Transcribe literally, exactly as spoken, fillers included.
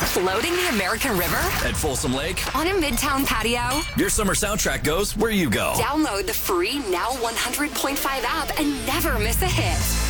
Floating the American River? At Folsom Lake? On a Midtown patio? Your summer soundtrack goes where you go. Download the free Now one hundred point five app and never miss a hit.